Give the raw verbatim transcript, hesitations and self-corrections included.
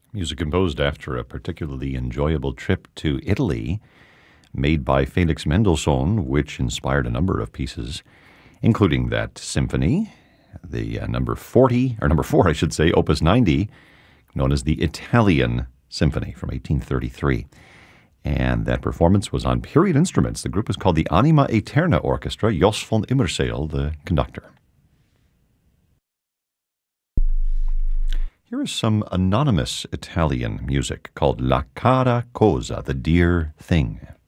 Music composed after a particularly enjoyable trip to Italy, made by Felix Mendelssohn, which inspired a number of pieces, including that symphony, the uh, number forty, or number four, I should say, Opus ninety, known as the Italian Symphony from eighteen thirty-three. And that performance was on period instruments. The group is called the Anima Aeterna Orchestra, Jos von Immerseel, the conductor. Here is some anonymous Italian music called La Cara Cosa, the dear thing.